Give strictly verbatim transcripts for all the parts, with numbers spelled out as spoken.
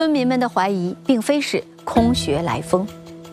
村民们的怀疑并非是空穴来风。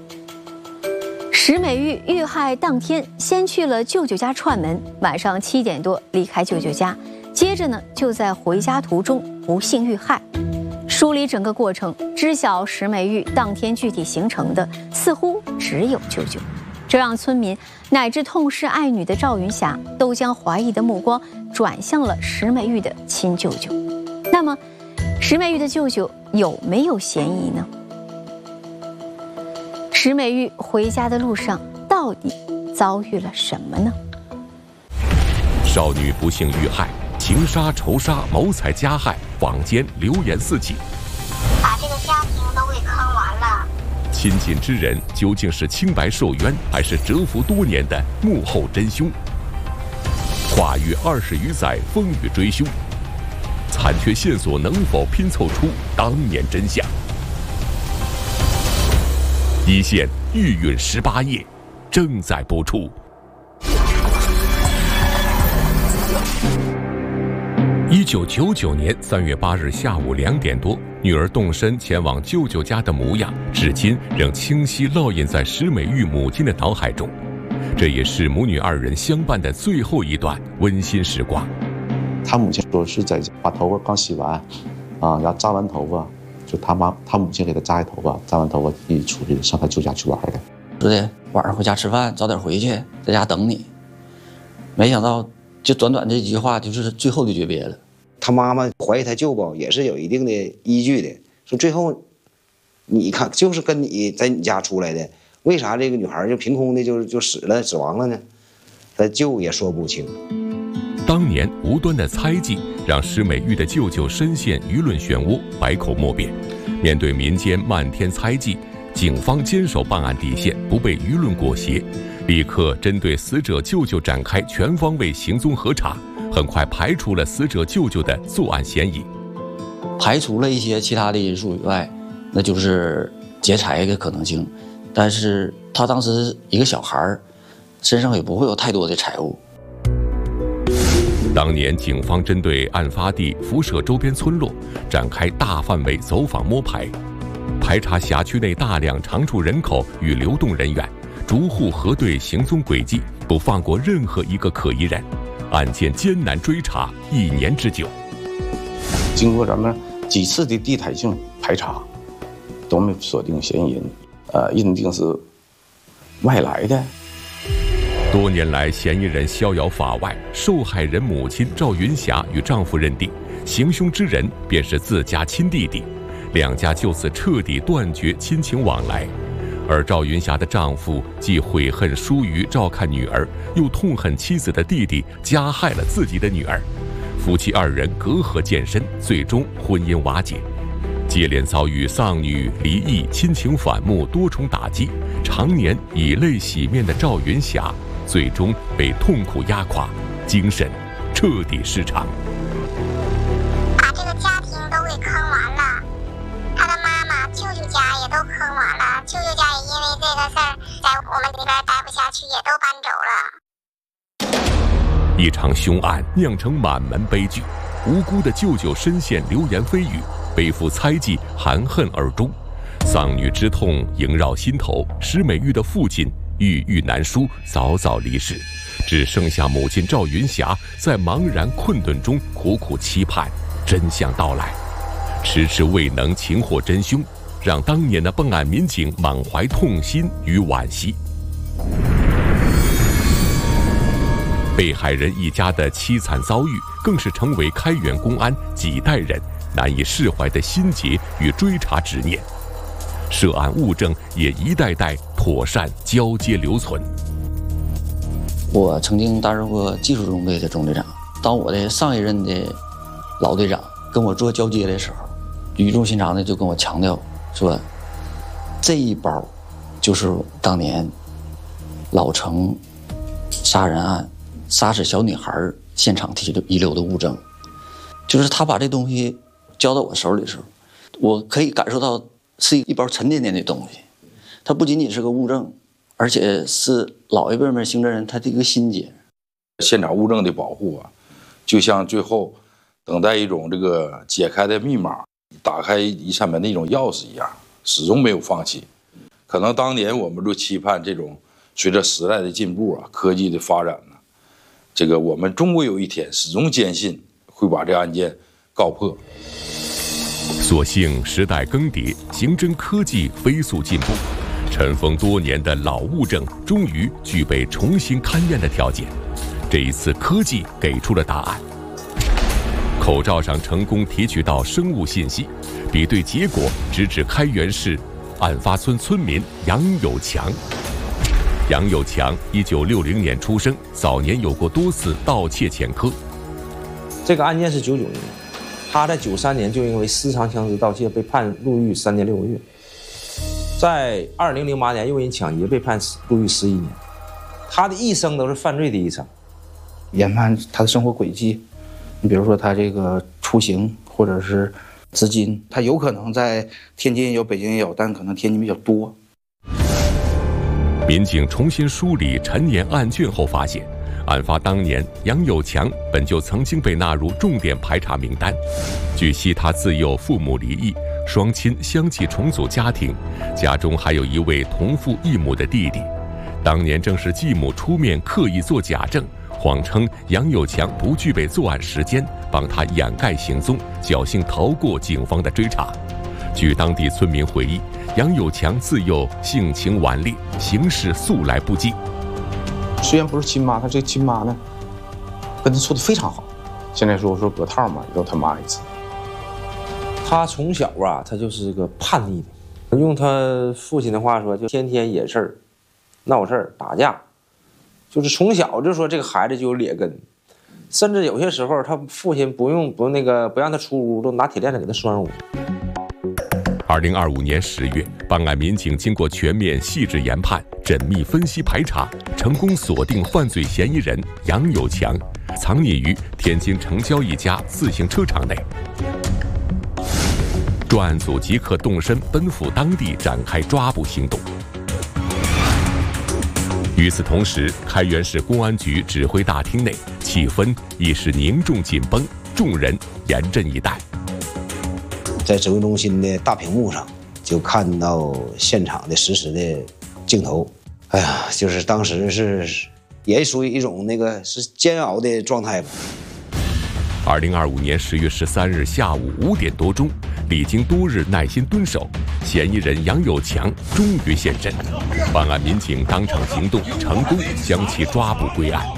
石美玉遇害当天，先去了舅舅家串门，晚上七点多离开舅舅家，接着呢就在回家途中不幸遇害。梳理整个过程，知晓石美玉当天具体行程的似乎只有舅舅，这让村民乃至痛失爱女的赵云霞都将怀疑的目光转向了石美玉的亲舅舅。那么，石美玉的舅舅有没有嫌疑呢？石美玉回家的路上到底遭遇了什么呢？ 少女不幸遇害，情杀、仇杀、谋财加害，坊间流言四起， 把这个家庭都给坑完了。 亲近之人究竟是清白受冤，还是蛰伏多年的幕后真凶？跨越二十余载风雨追凶，残缺线索能否拼凑出当年真相？一线玉韵十八夜正在播出。一九九九年三月八日下午两点多，女儿动身前往舅舅家的模样，至今仍清晰烙印在石美玉母亲的脑海中。这也是母女二人相伴的最后一段温馨时光。 他母亲说是在把头发刚洗完，啊，然后扎完头发。就他妈，他母亲给他扎一头发，扎完头发一出去上他舅家去玩的。 说的晚上回家吃饭，早点回去，在家等你。没想到，就短短这句话，就是最后的诀别了。 他妈妈怀疑他舅吧，也是有一定的依据的。说最后，你看就是跟你在你家出来的，为啥这个女孩就凭空的就就死了、死亡了呢？他舅也说不清。 当年无端的猜忌，让石美玉的舅舅深陷舆论漩涡，百口莫辩。面对民间漫天猜忌，警方坚守办案底线，不被舆论裹挟，立刻针对死者舅舅展开全方位行踪核查，很快排除了死者舅舅的作案嫌疑。 排除了一些其他的因素以外，那就是劫财的可能性。但是他当时一个小孩，身上也不会有太多的财物。 当年警方针对案发地辐射周边村落展开大范围走访摸排，排查辖区内大量常住人口与流动人员，逐户核对行踪轨迹，不放过任何一个可疑人。案件艰难追查一年之久。 经过咱们几次的地毯性排查，都没锁定嫌疑人，呃，认定是外来的。 多年来，嫌疑人逍遥法外，受害人母亲赵云霞与丈夫认定，行凶之人便是自家亲弟弟，两家就此彻底断绝亲情往来。而赵云霞的丈夫既悔恨疏于照看女儿，又痛恨妻子的弟弟加害了自己的女儿，夫妻二人隔阂渐深，最终婚姻瓦解。接连遭遇丧女、离异、亲情反目多重打击，常年以泪洗面的赵云霞，最终被痛苦压垮，精神彻底失常。 把这个家庭都给坑完了，他的妈妈、舅舅家也都坑完了，舅舅家也因为这个事儿在我们这边待不下去，也都搬走了。 一场凶案酿成满门悲剧，无辜的舅舅深陷流言蜚语，背负猜忌含恨而终，丧女之痛萦绕心头。石美玉的父亲郁郁难书，早早离世，只剩下母亲赵云霞在茫然困顿中苦苦期盼真相到来，迟迟未能擒获真凶，让当年的办案民警满怀痛心与惋惜。被害人一家的凄惨遭遇，更是成为开远公安几代人难以释怀的心结与追查执念。涉案物证也一代代妥善交接留存。 我曾经担任过技术中队的总队长，当我的上一任的老队长跟我做交接的时候，语重心长的就跟我强调说，这一包就是当年老城杀人案杀死小女孩现场遗留的物证。就是他把这东西交到我手里的时候，我可以感受到是一包沉甸甸的东西，它不仅仅是个物证，而且是老一辈们刑侦人他的一个心结。 现场物证的保护啊，就像最后等待一种这个解开的密码， 打开一扇门的一种钥匙一样，始终没有放弃。可能当年我们就期盼这种随着时代的进步啊，科技的发展呢，这个我们终归有一天始终坚信会把这个案件告破。 所幸时代更迭，刑侦科技飞速进步，尘封多年的老物证终于具备重新勘验的条件。这一次，科技给出了答案。口罩上成功提取到生物信息，比对结果直指开原市案发村村民杨有强。杨有强一九六零年出生，早年有过多次盗窃前科。 这个案件是九九年，他在九三年就因为私藏枪支盗窃被判入狱三年六个月，在二零零八年又因抢劫被判入狱十一年。他的一生都是犯罪的一生。 研判他的生活轨迹，你比如说他这个出行或者是资金，他有可能在天津也有，北京也有，但可能天津比较多。 民警重新梳理陈年案卷后发现，案发当年杨有强本就曾经被纳入重点排查名单。据悉，他自幼父母离异，双亲相继重组家庭，家中还有一位同父异母的弟弟。当年正是继母出面刻意做假证，谎称杨有强不具备作案时间，帮他掩盖行踪，侥幸逃过警方的追查。据当地村民回忆，杨有强自幼性情顽劣，行事素来不羁。 虽然不是亲妈，他这亲妈呢，跟他处的非常好。现在说说隔套嘛，有他妈一次。 他从小啊，他就是个叛逆的，用他父亲的话说，就天天惹事儿、闹事儿、打架，就是从小就说这个孩子就有劣根，甚至有些时候他父亲不用不那个不让他出屋，都拿铁链子给他拴屋。 二零二五年十月，办案民警经过全面细致研判、缜密分析排查，成功锁定犯罪嫌疑人杨有强，藏匿于天津城郊一家自行车厂内。专案组即刻动身奔赴当地，展开抓捕行动。与此同时，开原市公安局指挥大厅内气氛已是凝重紧绷，众人严阵以待。 在指挥中心的大屏幕上，就看到现场的实时的镜头。哎呀，就是当时是也属于一种那个是煎熬的状态吧。 二零二五年十月十三日下午五点多钟，历经多日耐心蹲守，嫌疑人杨有强终于现身。办案民警当场行动，成功将其抓捕归案。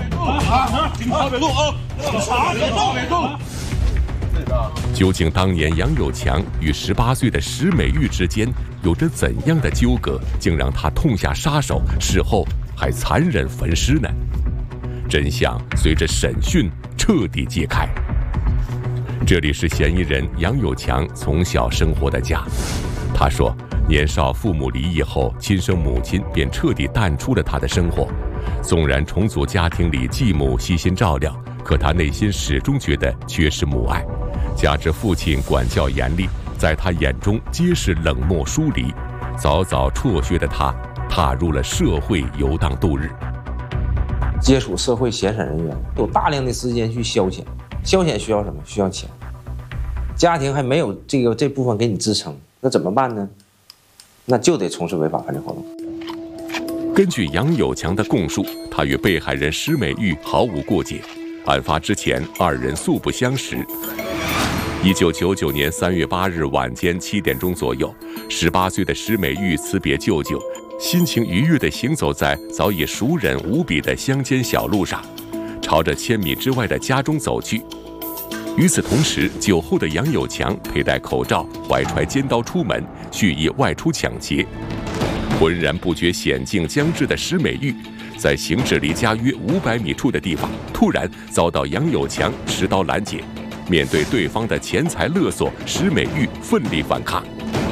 究竟当年杨有强与十八岁的石美玉之间有着怎样的纠葛，竟让他痛下杀手，事后还残忍焚尸呢？真相随着审讯彻底揭开。这里是嫌疑人杨有强从小生活的家。他说，年少父母离异后，亲生母亲便彻底淡出了他的生活。纵然重组家庭里继母悉心照料，可他内心始终觉得缺失母爱。加之父亲管教严厉，在他眼中皆是冷漠疏离。早早辍学的他，踏入了社会游荡度日。 接触社会闲散人员，有大量的时间去消遣，消遣需要什么？需要钱。家庭还没有这个这部分给你支撑，那怎么办呢？那就得从事违法犯罪活动。 根据杨有强的供述，他与被害人石美玉毫无过节，案发之前二人素不相识。一九九九年三月八日晚间七点钟左右，十八岁的石美玉辞别舅舅，心情愉悦地行走在早已熟稔无比的乡间小路上，朝着千米之外的家中走去。与此同时，酒后的杨有强佩戴口罩，怀揣尖刀出门，蓄意外出抢劫。浑然不觉险境将至的石美玉，在行至离家约五百米处的地方，突然遭到杨有强持刀拦截。面对对方的钱财勒索，石美玉奋力反抗。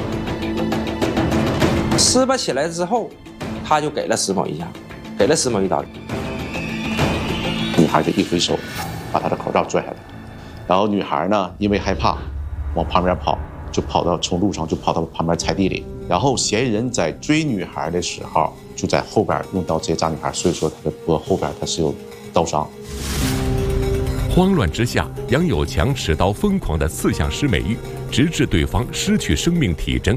撕巴起来之后，他就给了石某一下，给了石某一刀。 女孩就一挥手，把他的口罩拽下来，然后女孩呢，因为害怕，往旁边跑，就跑到从路上就跑到旁边菜地里。然后嫌疑人在追女孩的时候，就在后边用刀直接扎女孩，所以说他的脖后边他是有刀伤。 慌乱之下，杨有强持刀疯狂地刺向石美玉， 直至对方失去生命体征，